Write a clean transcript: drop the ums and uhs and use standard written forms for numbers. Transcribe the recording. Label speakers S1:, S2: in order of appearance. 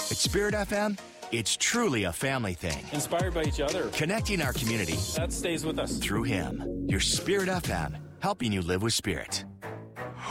S1: At Spirit FM, it's truly a family thing.
S2: Inspired by each other.
S1: Connecting our community.
S2: That stays with us.
S1: Through him. Your Spirit FM, helping you live with spirit.